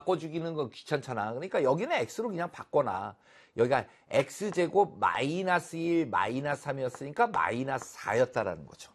바꿔주기는 건 귀찮잖아. 그러니까 여기는 x로 그냥 바꿔놔. 여기가 x제곱 마이너스 1 마이너스 3이었으니까 마이너스 4였다라는 거죠.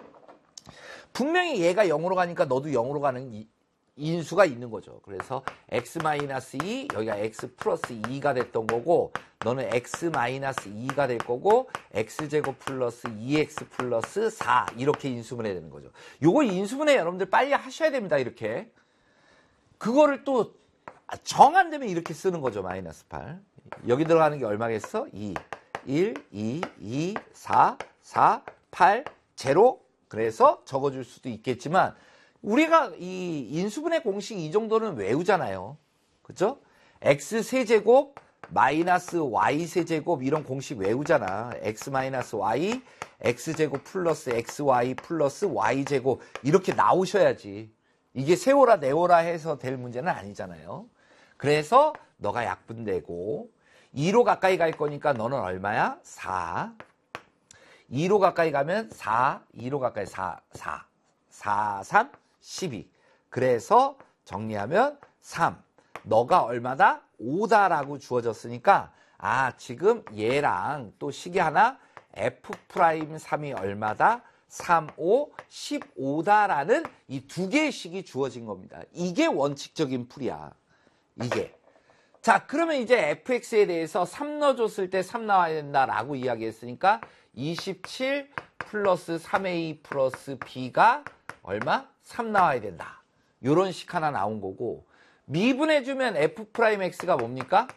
분명히 얘가 0으로 가니까 너도 0으로 가는 인수가 있는 거죠. 그래서 x 마이너스 2 여기가 x 플러스 2가 됐던 거고 너는 x 마이너스 2가 될 거고 x제곱 플러스 2x 플러스 4 이렇게 인수분해 되는 거죠. 요거 인수분해 여러분들 빨리 하셔야 됩니다. 이렇게. 그거를 또 정 안 되면 이렇게 쓰는 거죠. 마이너스 8. 여기 들어가는 게 얼마겠어? 2, 1, 2, 2, 4, 4, 8, 0. 그래서 적어줄 수도 있겠지만 우리가 이 인수분해 공식 이 정도는 외우잖아요. 그죠? x 세제곱 마이너스 y 세제곱 이런 공식 외우잖아. x 마이너스 y, x제곱 플러스 xy 플러스 y제곱 이렇게 나오셔야지. 이게 세워라 내워라 해서 될 문제는 아니잖아요. 그래서 너가 약분되고 2로 가까이 갈 거니까 너는 얼마야? 4. 2로 가까이 가면 4, 2로 가까이 4, 3, 12. 그래서 정리하면 3. 너가 얼마다? 5다라고 주어졌으니까 지금 얘랑 또 식이 하나 F'3이 얼마다? 3, 5, 15다라는 이 두 개의 식이 주어진 겁니다. 이게 원칙적인 풀이야. 이게. 자, 그러면 이제 fx에 대해서 3 넣어줬을 때 3 나와야 된다라고 이야기했으니까 27 플러스 3a 플러스 b가 얼마? 3 나와야 된다. 요런 식 하나 나온 거고 미분해주면 f'x가 뭡니까?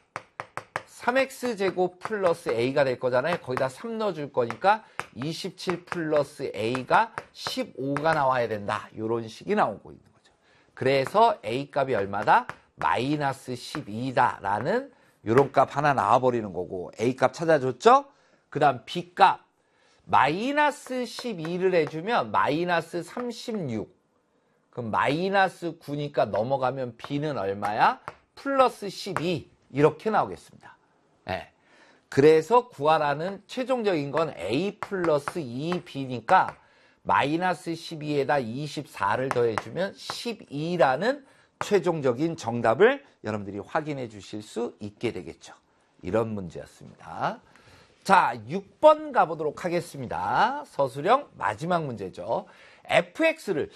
3x제곱 플러스 a가 될 거잖아요. 거기다 3 넣어줄 거니까 27 플러스 a가 15가 나와야 된다. 요런 식이 나오고 있는 거죠. 그래서 a 값이 얼마다? 마이너스 12다 라는 요런 값 하나 나와버리는 거고 a 값 찾아줬죠? 그 다음 b 값 마이너스 12를 해주면 마이너스 36. 그럼 마이너스 9니까 넘어가면 b는 얼마야? 플러스 12 이렇게 나오겠습니다. 네. 그래서 구하라는 최종적인 건 a 플러스 2b니까 마이너스 12에다 24를 더해주면 12라는 최종적인 정답을 여러분들이 확인해 주실 수 있게 되겠죠. 이런 문제였습니다. 자, 6번 가보도록 하겠습니다. 서술형 마지막 문제죠. fx를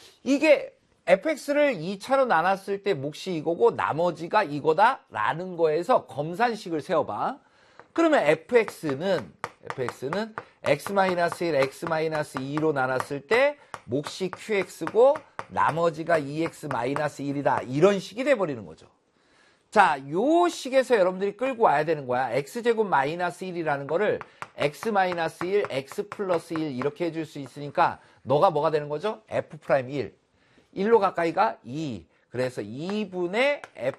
2차로 나눴을 때 몫이 이거고 나머지가 이거다 라는 거에서 검산식을 세워봐. 그러면 fx는 x-1, x-2로 나눴을 때 몫이 qx고 나머지가 2x-1이다. 이런 식이 돼버리는 거죠. 자, 요 식에서 여러분들이 끌고 와야 되는 거야. x제곱 마이너스 1이라는 거를 x-1, x 플러스 1 이렇게 해줄 수 있으니까 너가 뭐가 되는 거죠? f'1. 1로 가까이가 2. 그래서 2분의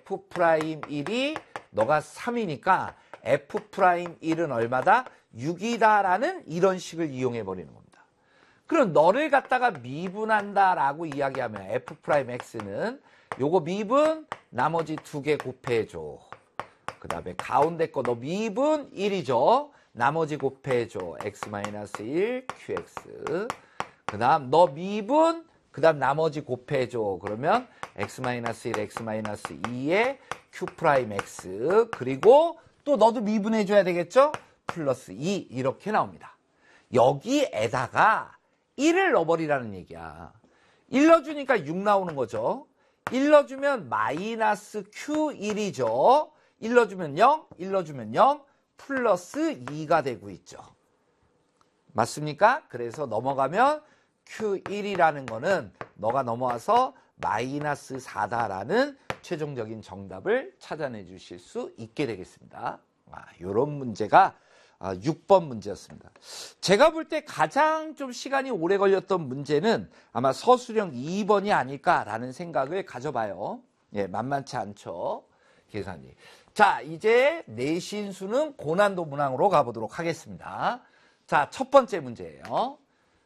f'1이 너가 3이니까 f'1은 얼마다? 6이다라는 이런 식을 이용해 버리는 겁니다. 그럼 너를 갖다가 미분한다라고 이야기하면 f'x는 요거 미분 나머지 두 개 곱해줘. 그 다음에 가운데 거 너 미분 1이죠. 나머지 곱해줘. x-1 qx. 그 다음 너 미분 그 다음 나머지 곱해줘. 그러면 x-1 x-2에 q'x 그리고 또 너도 미분해줘야 되겠죠? 플러스 2 이렇게 나옵니다. 여기에다가 1을 넣어버리라는 얘기야. 1 넣어주니까 6 나오는 거죠. 1 넣어주면 마이너스 q1이죠. 1 넣어주면 0, 1 넣어주면 0, 플러스 2가 되고 있죠. 맞습니까? 그래서 넘어가면 q1이라는 거는 너가 넘어와서 마이너스 4다라는 최종적인 정답을 찾아내 주실 수 있게 되겠습니다. 이런 문제가 6번 문제였습니다. 제가 볼 때 가장 좀 시간이 오래 걸렸던 문제는 아마 서술형 2번이 아닐까라는 생각을 가져봐요. 예, 만만치 않죠. 계산이. 자, 이제 내신수는 고난도 문항으로 가보도록 하겠습니다. 자, 첫 번째 문제예요.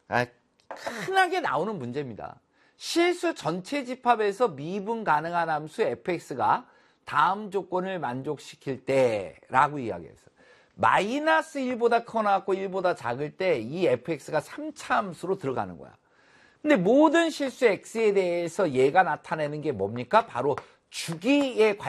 흔하게 나오는 문제입니다. 실수 전체 집합에서 미분 가능한 함수 fx가 다음 조건을 만족시킬 때라고 이야기했어요. 마이너스 1보다 커나고 1보다 작을 때 이 fx가 3차 함수로 들어가는 거야. 근데 모든 실수 x에 대해서 얘가 나타내는 게 뭡니까? 바로 주기에